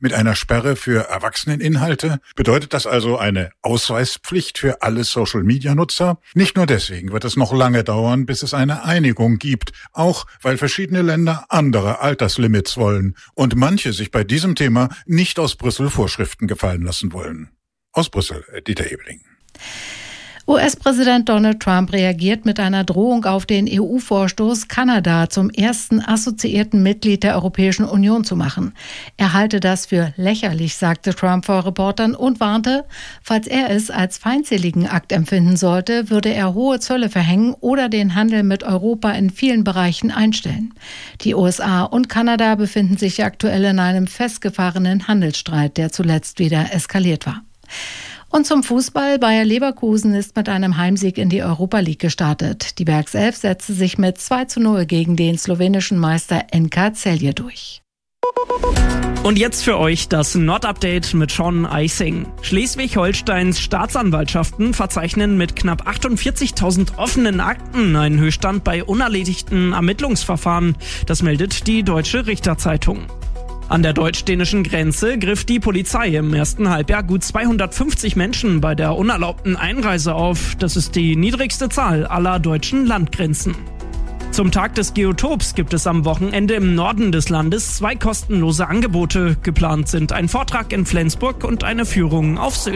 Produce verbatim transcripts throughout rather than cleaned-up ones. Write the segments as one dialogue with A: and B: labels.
A: mit einer Sperre für Erwachseneninhalte? Bedeutet das also eine Ausweispflicht für alle Social-Media-Nutzer? Nicht nur deswegen wird es noch lange dauern, bis es eine Einigung gibt, auch weil verschiedene Länder andere Alterslimits wollen und manche sich bei diesem Thema nicht aus Brüssel Vorschriften gefallen lassen wollen. Aus Brüssel, Dieter Ebeling.
B: U S-Präsident Donald Trump reagiert mit einer Drohung auf den E U-Vorstoß, Kanada zum ersten assoziierten Mitglied der Europäischen Union zu machen. Er halte das für lächerlich, sagte Trump vor Reportern und warnte, falls er es als feindseligen Akt empfinden sollte, würde er hohe Zölle verhängen oder den Handel mit Europa in vielen Bereichen einstellen. Die U S A und Kanada befinden sich aktuell in einem festgefahrenen Handelsstreit, der zuletzt wieder eskaliert war. Und zum Fußball. Bayer Leverkusen ist mit einem Heimsieg in die Europa League gestartet. Die Bergself setzte sich mit zwei zu null gegen den slowenischen Meister N K Celje durch.
C: Und jetzt für euch das Nord-Update mit Sean Eising. Schleswig-Holsteins Staatsanwaltschaften verzeichnen mit knapp achtundvierzigtausend offenen Akten einen Höchststand bei unerledigten Ermittlungsverfahren. Das meldet die Deutsche Richterzeitung. An der deutsch-dänischen Grenze griff die Polizei im ersten Halbjahr gut zweihundertfünfzig Menschen bei der unerlaubten Einreise auf. Das ist die niedrigste Zahl aller deutschen Landgrenzen. Zum Tag des Geotops gibt es am Wochenende im Norden des Landes zwei kostenlose Angebote. Geplant sind ein Vortrag in Flensburg und eine Führung auf Sylt.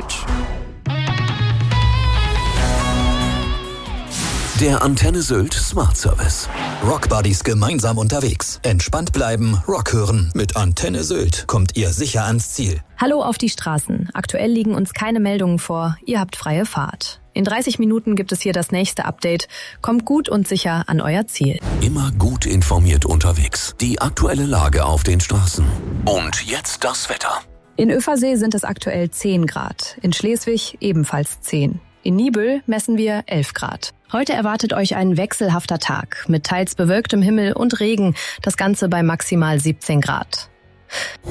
D: Der Antenne Sylt Smart Service. Rock Buddies gemeinsam unterwegs. Entspannt bleiben, Rock hören. Mit Antenne Sylt kommt ihr sicher ans Ziel.
E: Hallo auf die Straßen. Aktuell liegen uns keine Meldungen vor. Ihr habt freie Fahrt. In dreißig Minuten gibt es hier das nächste Update. Kommt gut und sicher an euer Ziel.
D: Immer gut informiert unterwegs. Die aktuelle Lage auf den Straßen. Und jetzt das Wetter.
E: In Översee sind es aktuell zehn Grad. In Schleswig ebenfalls zehn. In Niebüll messen wir elf Grad. Heute erwartet euch ein wechselhafter Tag mit teils bewölktem Himmel und Regen, das Ganze bei maximal siebzehn Grad.